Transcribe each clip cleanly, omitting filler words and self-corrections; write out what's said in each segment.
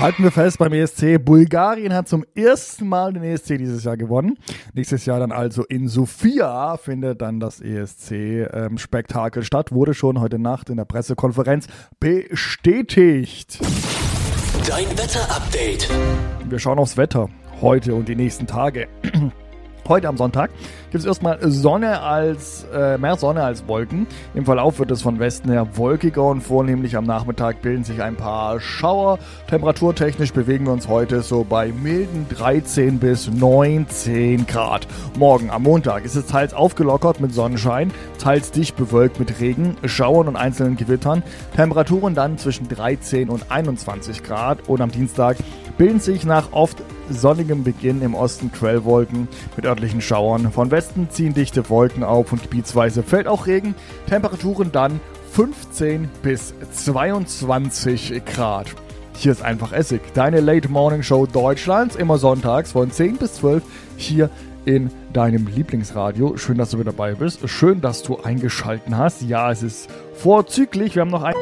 Halten wir fest beim ESC, Bulgarien hat zum ersten Mal den ESC dieses Jahr gewonnen. Nächstes Jahr dann also in Sofia findet dann das ESC-Spektakel statt. Wurde schon heute Nacht in der Pressekonferenz bestätigt. Dein Wetter-Update. Wir schauen aufs Wetter heute und die nächsten Tage. Heute am Sonntag gibt es erstmal mehr Sonne als Wolken. Im Verlauf wird es von Westen her wolkiger und vornehmlich am Nachmittag bilden sich ein paar Schauer. Temperaturtechnisch bewegen wir uns heute so bei milden 13 bis 19 Grad. Morgen am Montag ist es teils aufgelockert mit Sonnenschein, teils dicht bewölkt mit Regen, Schauern und einzelnen Gewittern. Temperaturen dann zwischen 13 und 21 Grad und am Dienstag bilden sich nach oft sonnigem Beginn im Osten Quellwolken mit örtlichen Schauern. Von Westen ziehen dichte Wolken auf und gebietsweise fällt auch Regen. Temperaturen dann 15 bis 22 Grad. Hier ist einfach Essig, deine Late Morning Show Deutschlands, immer sonntags von 10 bis 12 hier in deinem Lieblingsradio. Schön, dass du wieder dabei bist. Schön, dass du eingeschalten hast. Ja, es ist vorzüglich. Wir haben noch ein...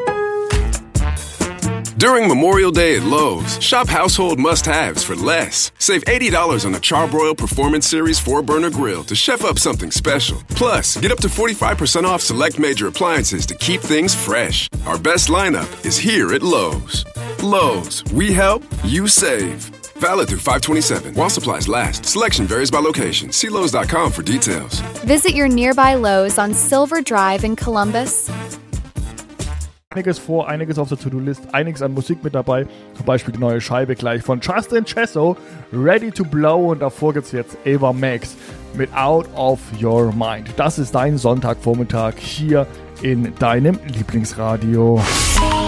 During Memorial Day at Lowe's, shop household must-haves for less. Save $80 on the Charbroil Performance Series 4-burner grill to chef up something special. Plus, get up to 45% off select major appliances to keep things fresh. Our best lineup is here at Lowe's. Lowe's, we help, you save. Valid through 5/27. While supplies last. Selection varies by location. See Lowe's.com for details. Visit your nearby Lowe's on Silver Drive in Columbus. Einiges vor, einiges auf der To-Do-List, einiges an Musik mit dabei. Zum Beispiel die neue Scheibe gleich von Justin Chesso, Ready to Blow. Und davor gibt's jetzt Ava Max mit Out of Your Mind. Das ist dein Sonntagvormittag hier in deinem Lieblingsradio.